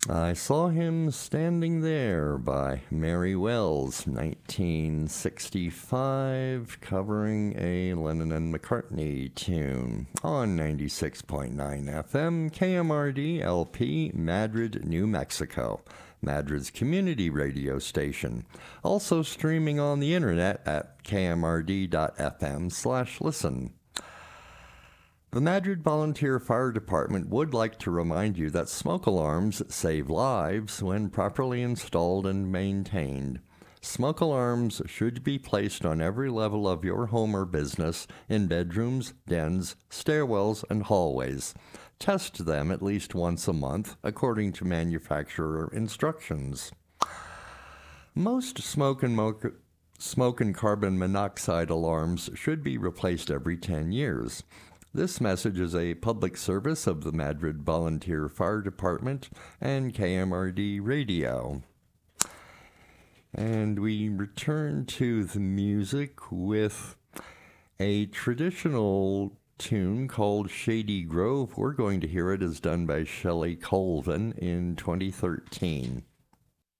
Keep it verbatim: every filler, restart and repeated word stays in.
I Saw Him Standing There by Mary Wells, nineteen sixty-five, covering a Lennon and McCartney tune on ninety-six point nine F M, K M R D L P, Madrid, New Mexico, Madrid's community radio station. Also streaming on the internet at kmrd.fm slash listen. The Madrid Volunteer Fire Department would like to remind you that smoke alarms save lives when properly installed and maintained. Smoke alarms should be placed on every level of your home or business, in bedrooms, dens, stairwells, and hallways. Test them at least once a month, according to manufacturer instructions. Most smoke and mo- smoke and carbon monoxide alarms should be replaced every ten years. This message is a public service of the Madrid Volunteer Fire Department and K M R D Radio. And we return to the music with a traditional tune called Shady Grove. We're going to hear it as done by Shelley Colvin in twenty thirteen.